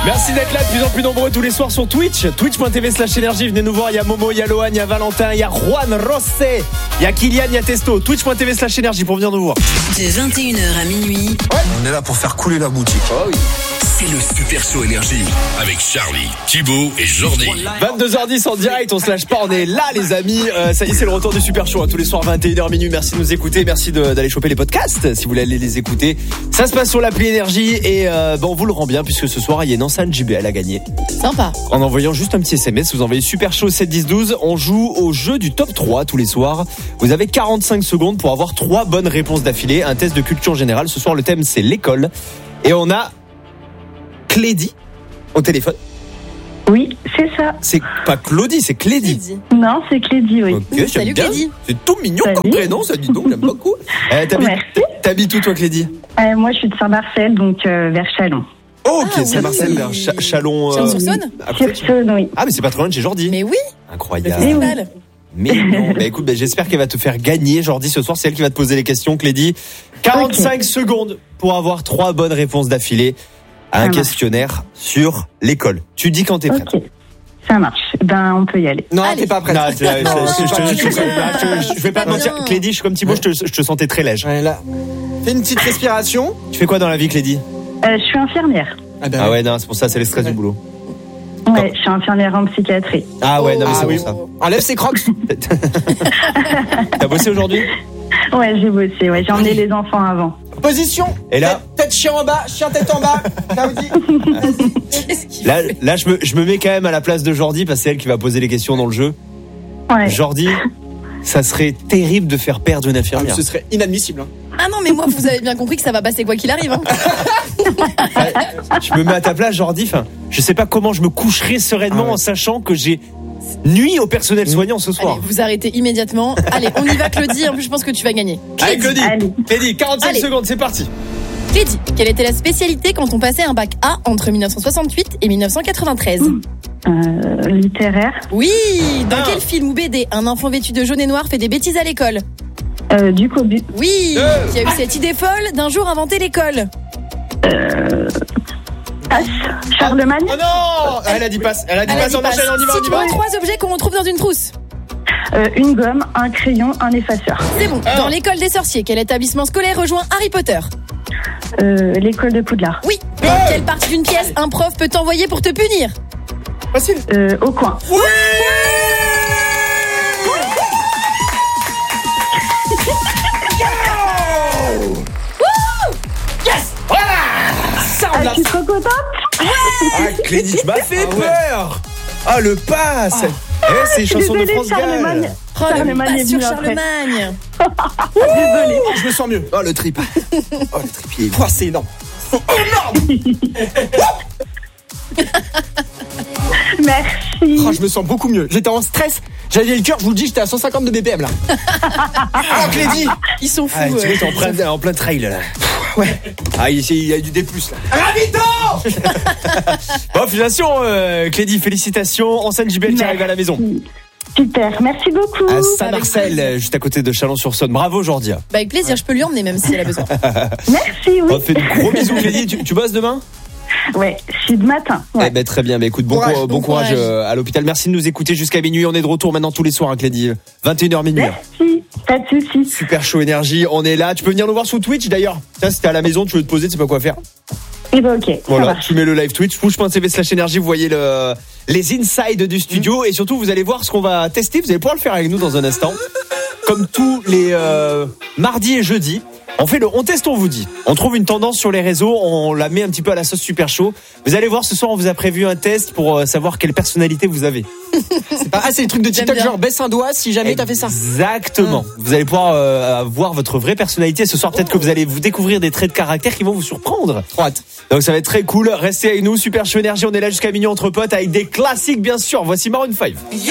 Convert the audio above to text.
Merci d'être là de plus en plus nombreux tous les soirs sur Twitch. Twitch.tv/énergie. Venez nous voir. Il y a Momo, il y a Lohan, il y a Valentin, il y a Juan Rossé, il y a Kylian, il y a Testo. Twitch.tv/énergie pour venir nous voir. De 21h à minuit. On est là pour faire couler la boutique. Oh oui. C'est le Super Show Énergie avec Charlie, Thibaut et Jordi. 22h10 en direct, on se lâche pas, on est là les amis. Ça y est, c'est le retour du Super Show, tous les soirs 21h minuit. Merci de nous écouter, merci d'aller choper les podcasts si vous voulez aller les écouter. Ça se passe sur l'appli Énergie et on vous le rend bien puisque ce soir il y a une enceinte JBL à gagner. Sympa. En envoyant juste un petit SMS, vous envoyez Super Show 7 10 12. On joue au jeu du top 3 tous les soirs. Vous avez 45 secondes pour avoir 3 bonnes réponses d'affilée. Un test de culture générale. Ce soir le thème c'est l'école et on a Clédy au téléphone. Oui, c'est ça. C'est pas Claudie, c'est Clédy. Non, c'est Clédy, oui. Ok, Salut bien. Clédy. C'est tout mignon comme prénom, ça dit donc, j'aime beaucoup. T'habites où toi Clédy? Moi, je suis de Saint-Marcel, donc vers Chalon. Oh, ok, Ah, Saint-Marcel, oui. vers Chalon. Chalon-sur-Saône Saône, oui. Ah, mais c'est pas trop loin de chez Jordi. Mais oui, Incroyable. festival. Mais non, bah écoute, j'espère qu'elle va te faire gagner Jordi ce soir, c'est elle qui va te poser les questions Clédy. 45 secondes pour avoir 3 bonnes réponses d'affilée à un questionnaire sur l'école. Tu dis quand t'es prête. Ok, ça marche. Ben, on peut y aller. Non, Allez. t'es pas prête. Non, je vais pas te mentir. Non. Clédy, je suis comme Thibaut, je te sentais très léger. Ouais, là. Fais une petite respiration. Tu fais quoi dans la vie Clédy? Je suis infirmière. Ah ouais, non, c'est pour ça, c'est le stress du boulot. Ouais, je suis infirmière en psychiatrie. Ah ouais, non, mais Ah c'est oui. pour ça. Enlève ses crocs. T'as bossé aujourd'hui? Ouais, j'ai bossé. Ouais, j'ai emmené les enfants avant. Position. Et là Tête chien en bas, chien tête en bas. Claudie. Là, je me mets quand même à la place de Jordi parce que c'est elle qui va poser les questions dans le jeu. Ouais. Jordi, ça serait terrible de faire perdre une infirmière. Ce serait inadmissible. Ah non, mais moi, vous avez bien compris que ça va passer quoi qu'il arrive. Hein. Je me mets à ta place, Jordi. Enfin, je sais pas comment je me coucherai sereinement en sachant que j'ai nuit au personnel soignant ce soir. Allez, vous arrêtez immédiatement. Allez, on y va Claudie. En plus, je pense que tu vas gagner. Allez, Claudie. Allez. Claudie, 45 Allez. secondes, c'est parti. Clédy, quelle était la spécialité quand on passait un bac A entre 1968 et 1993 Littéraire. Oui. Dans quel film ou BD un enfant vêtu de jaune et noir fait des bêtises à l'école? Du Cobu. Oui. Qui a eu cette idée folle d'un jour inventer l'école? Charlemagne. Oh non, elle a dit passe. Elle a dit passe. On enchaîne, on y va, on y Cite-moi va. 3 objets qu'on retrouve dans une trousse. Une gomme, un crayon, un effaceur. C'est bon. Dans l'école des sorciers, quel établissement scolaire rejoint Harry Potter? L'école de Poudlard. Oui. Dans quelle partie d'une pièce un prof peut t'envoyer pour te punir? Facile. Au coin. Ça, on Je l'a suis trop contente. Ah, Clédy, tu m'as fait peur. Ah, le pass. C'est les chansons de Désolée, France Charlemagne. Gall. Oh, Charlemagne pas est sur venu après. Charlemagne. Désolée. Je me sens mieux. Oh, le trip. Oh, le tripier. Oh, c'est énorme. Merci. Oh, je me sens beaucoup mieux. J'étais en stress. J'avais le cœur, je vous le dis, j'étais à 150 de BPM là. Ah, Clédy. Ils sont fous. Ah, tu vois, t'es en plein trail là. Ouais. Ah, il y a du D+, là. Ravito. Bon, félicitations, Clédy, félicitations. Enceinte JBL qui arrive à la maison. Super, merci beaucoup. À Saint-Marcel, juste à côté de Chalon-sur-Saône. Bravo, Jordi. Bah, avec plaisir, je peux lui emmener même si elle a besoin. Merci, oui. On te fait de gros bisous, Clédy. Tu bosses demain? Ouais, je suis de matin. Eh Ouais. ben, très bien. Écoute, bon courage à l'hôpital. Merci de nous écouter jusqu'à minuit. On est de retour maintenant tous les soirs, Clédy. 21h minuit. Merci, pas de soucis. Super Show Énergie, on est là. Tu peux venir nous voir sur Twitch d'ailleurs. Tiens, si t'es à la maison, tu veux te poser, tu sais pas quoi faire. Et bah, ok, ça Voilà, marche. tu mets le live Twitch, push.tv/énergie, vous voyez les insides du studio et surtout vous allez voir ce qu'on va tester. Vous allez pouvoir le faire avec nous dans un instant. Comme tous les mardis et jeudis, on fait on teste, on vous dit. On trouve une tendance sur les réseaux, on la met un petit peu à la sauce Super Show. Vous allez voir, ce soir, on vous a prévu un test pour savoir quelle personnalité vous avez. C'est les trucs de TikTok, J'aime bien. genre baisse un doigt si jamais t'as fait ça. Exactement. Vous allez pouvoir voir votre vraie personnalité. Ce soir, peut-être que vous allez vous découvrir des traits de caractère qui vont vous surprendre. Trop hâte. Donc ça va être très cool. Restez avec nous, Super Show Énergie. On est là jusqu'à minuit entre potes avec des classiques, bien sûr. Voici Maroon 5.